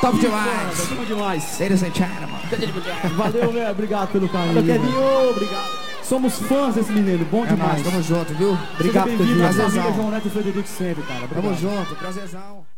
Top demais. Top demais. Ladies and gentlemen. Valeu, velho. Obrigado pelo carinho. Valeu, Kevinho. Obrigado. Somos fãs desse menino. Bom demais. Tamo junto, viu? Obrigado, Seja bem-vindo à Kevinho. família João Neto e Frederico sempre, cara. Obrigado. Tamo junto, prazerzão.